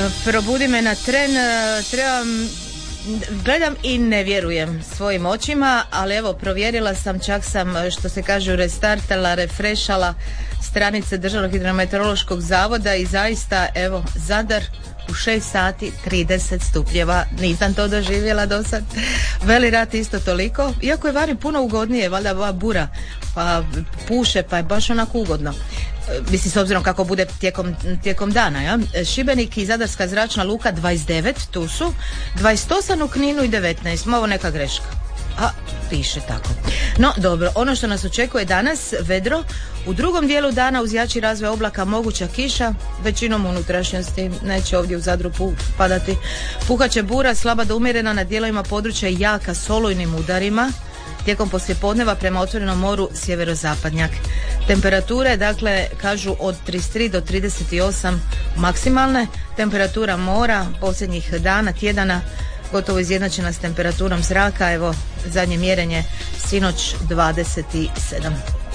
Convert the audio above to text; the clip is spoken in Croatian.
Probudi me na tren, gledam i ne vjerujem svojim očima, ali evo provjerila sam, čak sam što se kaže restartala, refrešala stranice Državnog hidrometeorološkog zavoda i zaista evo Zadar u 6 sati 30 stupnjeva, nisam to doživjela do sad. Veli Rat isto toliko, iako je vani puno ugodnije, valjda ova bura pa puše, pa je baš onako ugodno. Mislim, s obzirom kako bude tijekom dana, ja? Šibenik i Zadarska zračna luka 29, tu su 28 u Kninu i 19, ovo neka greška, a piše tako. No dobro, ono što nas očekuje danas, vedro, u drugom dijelu dana uz jači razvoj oblaka moguća kiša, većinom unutrašnjosti, neće ovdje u Zadru padati. Puhaće bura, slaba do umjerena na dijelovima područja i jaka s olujnim udarima. Tijekom poslijepodneva prema otvorenom moru sjeverozapadnjak. Temperature, dakle, kažu od 33 do 38 maksimalne. Temperatura mora posljednjih dana, tjedana, gotovo izjednačena s temperaturom zraka. Evo, zadnje mjerenje sinoć 27.